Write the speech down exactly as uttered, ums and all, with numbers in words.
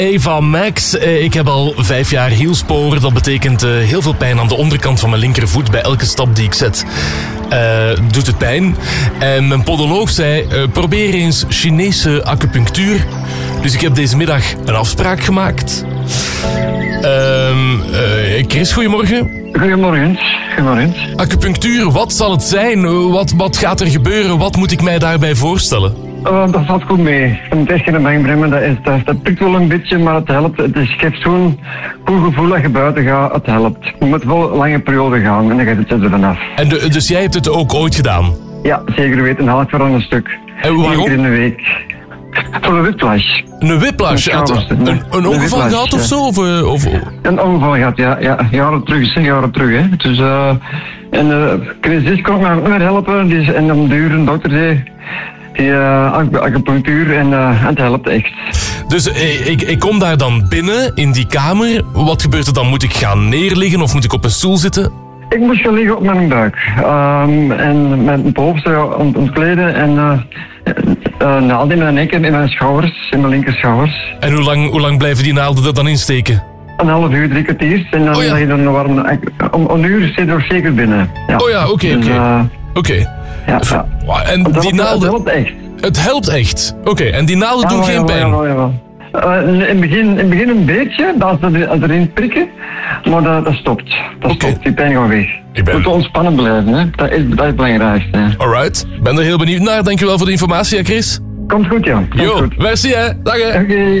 Eva Max, eh, ik heb al vijf jaar hielspoor. Dat betekent uh, heel veel pijn aan de onderkant van mijn linkervoet. Bij elke stap die ik zet uh, doet het pijn. En mijn podoloog zei, uh, probeer eens Chinese acupunctuur. Dus ik heb deze middag een afspraak gemaakt. Uh, uh, Chris, goedemorgen. Goedemorgen. Goedemorgen. Acupunctuur, wat zal het zijn? Wat, wat gaat er gebeuren? Wat moet ik mij daarbij voorstellen? Uh, dat valt goed mee. Je moet echt geen bang brengen. Dat, is, dat, dat pikt wel een beetje, maar het helpt. Het is, geeft zo'n goed gevoel dat je buiten gaat. Het helpt. Je moet wel een lange periode gaan en dan gaat het er vanaf. En de, dus jij hebt het ook ooit gedaan? Ja, zeker weten. Een half jaar aan een stuk. En waarom? Eén keer in de week. Voor een whiplash. Een whiplash? Een, een, een, een ongeval whiplash, gehad ja. of zo? Of, of... Een ongeval gehad, ja. ja. Jaren terug, zeg, jaren terug. Hè. Dus, uh, en uh, Chris kon mij ook meer helpen. Die, en om de uur een dokter zei... Die uh, acupunctuur en uh, het helpt echt. Dus eh, ik, ik kom daar dan binnen in die kamer. Wat gebeurt er dan? Moet ik gaan neerliggen of moet ik op een stoel zitten? Ik moest gaan liggen op mijn buik. Um, en mijn bovenste ont- ontkleden en uh, uh, naalden in mijn nek en in mijn schouders, in mijn linkerschouders. En hoe lang, hoe lang blijven die naalden er dan insteken? Een half uur, drie kwartier. En dan Oh ja. leg je er nog warm. Om een uur zit je er zeker binnen. Ja. Oh ja, oké, Dus, oké. uh, Oké. ja, ja. En Het die helpt, naalden... het helpt echt. Het helpt echt. Oké, en die naalden doen Ja, geen jawel, pijn? jawel, jawel. Uh, in, het begin, in het begin een beetje, als ze er, erin prikken, maar dat, dat stopt. Dat Oké. stopt, die pijn gaat weg. Ik ben- Moet ontspannen blijven, hè. Dat is, dat is het belangrijkste. Hè. Alright. Ben er heel benieuwd naar. Dankjewel voor de informatie, hè, Chris. Komt goed, ja. Komt Jo, goed. merci hè. Dag hè. Oké.